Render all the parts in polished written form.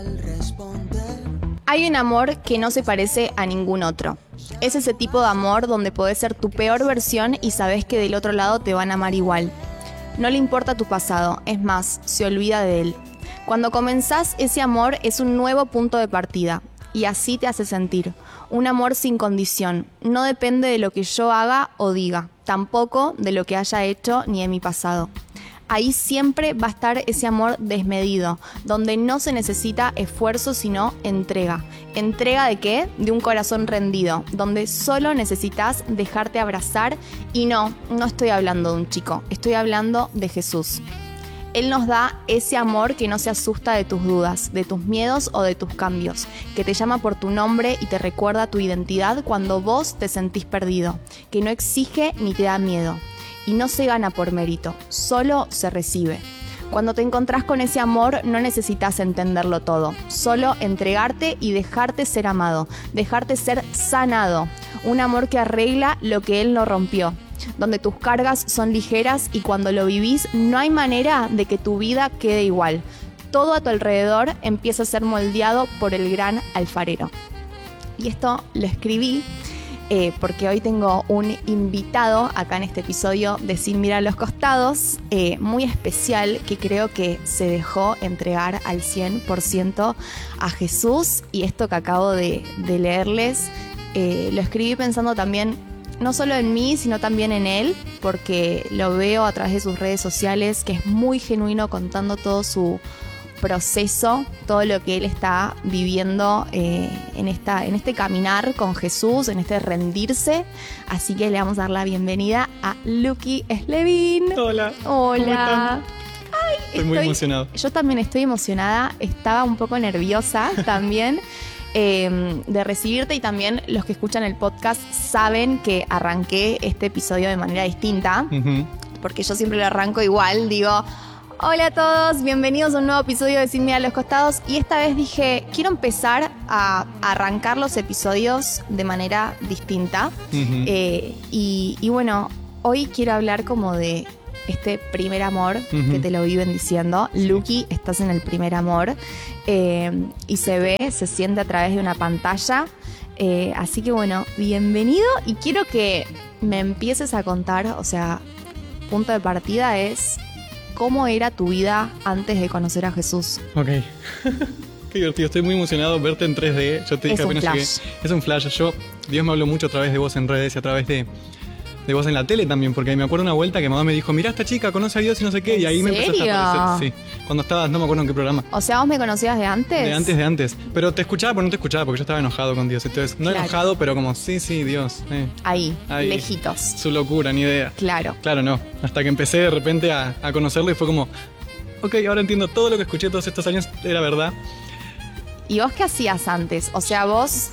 Hay un amor que no se parece a ningún otro. Es ese tipo de amor donde podés ser tu peor versión y sabés que del otro lado te van a amar igual. No le importa tu pasado, es más, se olvida de él. Cuando comenzás, ese amor es un nuevo punto de partida y así te hace sentir. Un amor sin condición. No depende de lo que yo haga o diga, tampoco de lo que haya hecho ni de mi pasado. Ahí siempre va a estar ese amor desmedido, donde no se necesita esfuerzo sino entrega. ¿Entrega de qué? De un corazón rendido, donde solo necesitas dejarte abrazar y no estoy hablando de un chico, estoy hablando de Jesús. Él nos da ese amor que no se asusta de tus dudas, de tus miedos o de tus cambios, que te llama por tu nombre y te recuerda tu identidad cuando vos te sentís perdido, que no exige ni te da miedo. Y no se gana por mérito, solo se recibe. Cuando te encontrás con ese amor no necesitas entenderlo todo, solo entregarte y dejarte ser amado, dejarte ser sanado. Un amor que arregla lo que él no rompió, donde tus cargas son ligeras y cuando lo vivís no hay manera de que tu vida quede igual. Todo a tu alrededor empieza a ser moldeado por el gran alfarero. Y esto lo escribí porque hoy tengo un invitado acá en este episodio de Sin Mirar a los Costados, muy especial, que creo que se dejó entregar al 100% a Jesús. Y esto que acabo de leerles, lo escribí pensando también no solo en mí, sino también en él, porque lo veo a través de sus redes sociales, que es muy genuino contando todo su proceso, todo lo que él está viviendo en este caminar con Jesús, en este rendirse. Así que le vamos a dar la bienvenida a Luqui Slevin. Hola. Hola. Ay, estoy muy emocionado. Yo también estoy emocionada, estaba un poco nerviosa también de recibirte, y también los que escuchan el podcast saben que arranqué este episodio de manera distinta, porque yo siempre lo arranco igual, digo: hola a todos, bienvenidos a un nuevo episodio de Sin Mirar a los Costados. Y esta vez dije, quiero empezar a arrancar los episodios de manera distinta. Y bueno, hoy quiero hablar como de este primer amor que te lo viven diciendo. Luqui, estás en el primer amor. Y se siente a través de una pantalla. Así que bueno, bienvenido. Y quiero que me empieces a contar, o sea, punto de partida es: ¿cómo era tu vida antes de conocer a Jesús? Ok. Qué divertido, estoy muy emocionado verte en 3D. Yo te dije apenas llegué. Es un flash. Dios me habló mucho a través de vos en redes y a través de vos en la tele también, porque me acuerdo una vuelta que mamá me dijo: mirá, esta chica conoce a Dios y no sé qué, y ahí me empezaste a aparecer. Sí, cuando estabas, no me acuerdo en qué programa. O sea, ¿vos me conocías de antes? De antes. Pero te escuchaba, pero no te escuchaba, porque yo estaba enojado con Dios. Entonces, no enojado, pero como, sí, Dios. Ahí, lejitos. Su locura, ni idea. Claro, no. Hasta que empecé de repente a conocerlo y fue como, ok, ahora entiendo, todo lo que escuché todos estos años era verdad. ¿Y vos qué hacías antes? O sea, vos,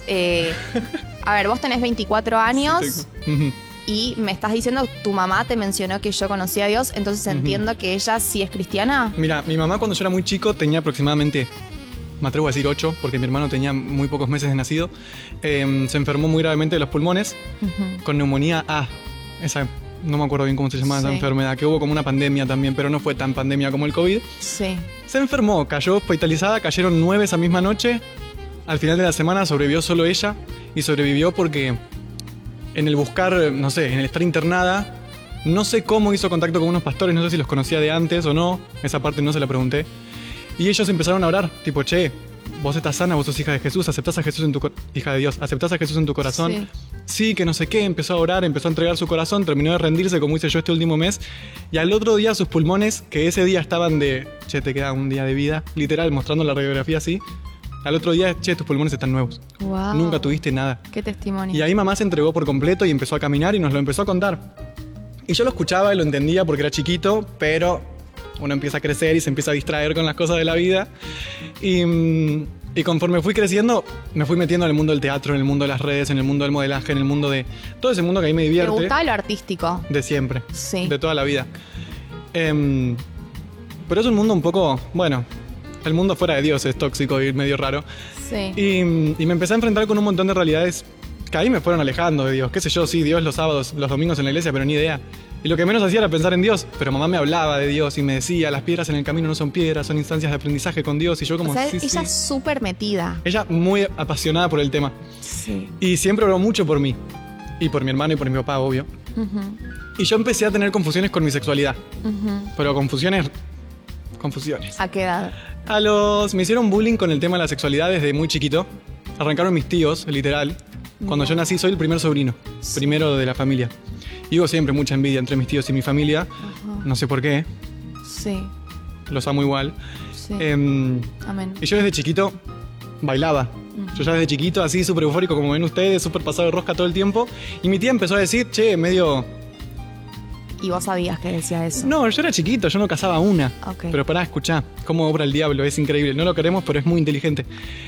a ver, vos tenés 24 años... Sí, y me estás diciendo, tu mamá te mencionó que yo conocía a Dios, entonces entiendo que ella sí es cristiana. Mira, mi mamá cuando yo era muy chico tenía aproximadamente, me atrevo a decir 8, porque mi hermano tenía muy pocos meses de nacido. Se enfermó muy gravemente de los pulmones, con neumonía A. Esa, no me acuerdo bien cómo se llamaba esa enfermedad, que hubo como una pandemia también, pero no fue tan pandemia como el COVID. Sí. Se enfermó, cayó hospitalizada, cayeron 9 esa misma noche. Al final de la semana sobrevivió solo ella, y sobrevivió porque en el buscar, no sé, en el estar internada, no sé cómo hizo contacto con unos pastores, no sé si los conocía de antes o no, esa parte no se la pregunté. Y ellos empezaron a orar, tipo, che, vos estás sana, vos sos hija de Jesús, aceptás a Jesús hija de Dios, aceptás a Jesús en tu corazón. Sí, que no sé qué, empezó a orar, empezó a entregar su corazón, terminó de rendirse como hice yo este último mes. Y al otro día sus pulmones, que ese día estaban de, che, te queda un día de vida, literal, mostrando la radiografía así. Al otro día, che, tus pulmones están nuevos. Wow. Nunca tuviste nada. Qué testimonio. Y ahí mamá se entregó por completo y empezó a caminar y nos lo empezó a contar. Y yo lo escuchaba y lo entendía porque era chiquito, pero uno empieza a crecer y se empieza a distraer con las cosas de la vida. Y conforme fui creciendo, me fui metiendo en el mundo del teatro, en el mundo de las redes, en el mundo del modelaje, en el mundo de... todo ese mundo que a mí me divierte. ¿Te gustaba lo artístico? De siempre. Sí. De toda la vida. Pero es un mundo un poco... bueno, el mundo fuera de Dios es tóxico y medio raro. Sí. Y me empecé a enfrentar con un montón de realidades que ahí me fueron alejando de Dios. Qué sé yo, sí, Dios los sábados, los domingos en la iglesia, pero ni idea. Y lo que menos hacía era pensar en Dios. Pero mamá me hablaba de Dios y me decía, las piedras en el camino no son piedras, son instancias de aprendizaje con Dios. Y yo como, O sea, sí, ella sí. es súper metida. Ella muy apasionada por el tema. Sí. Y siempre oró mucho por mí. Y por mi hermano y por mi papá, obvio. Y yo empecé a tener confusiones con mi sexualidad. Pero confusiones. ¿A qué edad? Me hicieron bullying con el tema de la sexualidad desde muy chiquito. Arrancaron mis tíos, literal. Cuando yo nací soy el primer sobrino. Primero de la familia. Y hubo siempre mucha envidia entre mis tíos y mi familia. No sé por qué. Sí. Los amo igual. Sí. Amén. Y yo desde chiquito bailaba. Yo ya desde chiquito, así súper eufórico, como ven ustedes, súper pasado de rosca todo el tiempo. Y mi tía empezó a decir, che, medio... ¿Y vos sabías que decía eso? No, yo era chiquito, yo no casaba una. Ok. Pero pará, escuchá, cómo obra el diablo, es increíble. No lo queremos, pero es muy inteligente.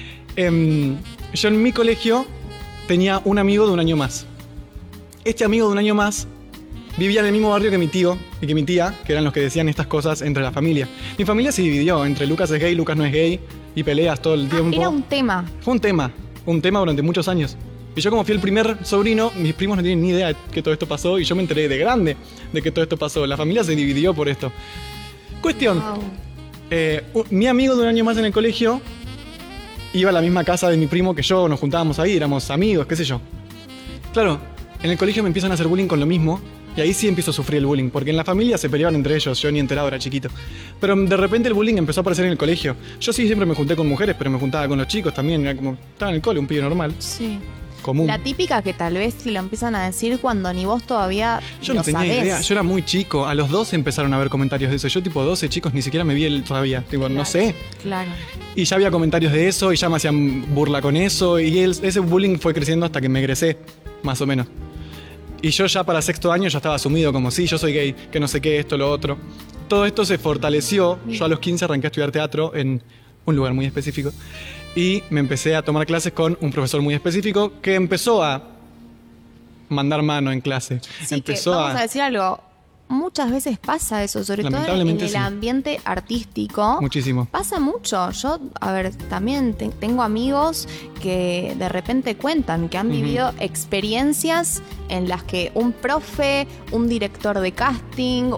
Yo en mi colegio tenía un amigo de un año más. Este amigo de un año más vivía en el mismo barrio que mi tío y que mi tía, que eran los que decían estas cosas entre la familia. Mi familia se dividió entre Lucas es gay, Lucas no es gay, y peleas todo el tiempo. Era un tema. Fue un tema durante muchos años. Y yo como fui el primer sobrino, mis primos no tienen ni idea de que todo esto pasó y yo me enteré de grande de que todo esto pasó. La familia se dividió por esto. Cuestión, Wow. mi amigo de un año más en el colegio iba a la misma casa de mi primo que yo, nos juntábamos ahí, éramos amigos, qué sé yo. Claro, en el colegio me empiezan a hacer bullying con lo mismo y ahí sí empiezo a sufrir el bullying, porque en la familia se peleaban entre ellos, yo ni enterado era chiquito. Pero de repente el bullying empezó a aparecer en el colegio. Yo sí siempre me junté con mujeres, pero me juntaba con los chicos también, era como, estaba en el cole, un pibe normal, Sí. común. La típica que tal vez te lo empiezan a decir cuando ni vos todavía Yo no lo tenía sabés. idea, yo era muy chico, a los 12 empezaron a haber comentarios de eso, yo tipo 12 chicos ni siquiera me vi todavía, tipo, no sé. Claro. Y ya había comentarios de eso y ya me hacían burla con eso y ese bullying fue creciendo hasta que me egresé, más o menos. Y yo ya para sexto año ya estaba asumido como, sí, yo soy gay, que no sé qué, esto, lo otro. Todo esto se fortaleció, yo a los 15 arranqué a estudiar teatro en un lugar muy específico y me empecé a tomar clases con un profesor muy específico que empezó a mandar mano en clase. Sí, que vamos a decir algo. Muchas veces pasa eso, sobre todo en Lamentablemente el sí. ambiente artístico. Muchísimo. Pasa mucho. Yo, a ver, también tengo amigos que de repente cuentan que han vivido experiencias en las que un profe, un director de casting,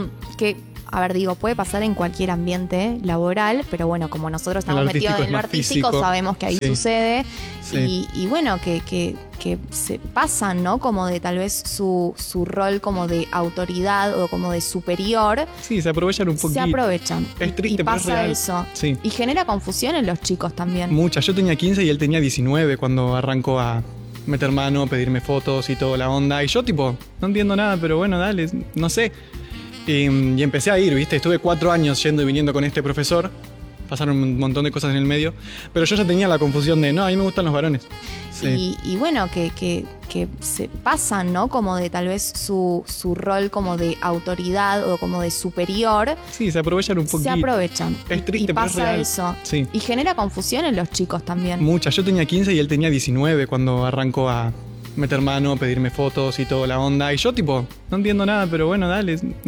a ver, digo, puede pasar en cualquier ambiente laboral, pero bueno, como nosotros estamos metidos en lo artístico, sabemos que ahí Sí. sucede. Sí. Y bueno, que se pasan, ¿no? Como de tal vez su rol como de autoridad o como de superior. Sí, se aprovechan un poquito. Se aprovechan. Es triste, y pero es pasa real. eso. Sí. Y genera confusión en los chicos también. Muchas. Yo tenía 15 y él tenía 19 cuando arrancó a meter mano, pedirme fotos y toda la onda. Y yo tipo, no entiendo nada, pero bueno, dale, no sé. Y empecé a ir, ¿viste? Estuve 4 años yendo y viniendo con este profesor. Pasaron un montón de cosas en el medio. Pero yo ya tenía la confusión de, no, a mí me gustan los varones. Sí. Y bueno, que se pasan, ¿no? Como de tal vez su rol como de autoridad o como de superior. Sí, se aprovechan un poquito. Se aprovechan. Es triste, y pero es pasa real. eso. Sí. Y genera confusión en los chicos también. Muchas. Yo tenía 15 y él tenía 19 cuando arrancó a meter mano, pedirme fotos y toda la onda. Y yo tipo, no entiendo nada, pero bueno, dale.